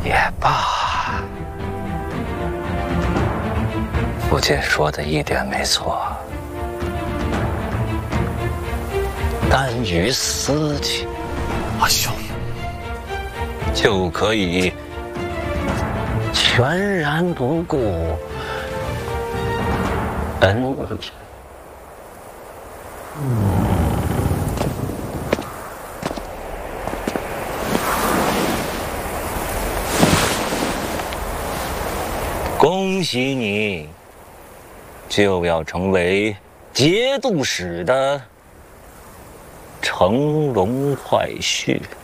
也罢，父亲说的一点没错。单于私情， 阿兄就可以全然不顾恩。恭喜你，就要成为节度使的乘龙快婿。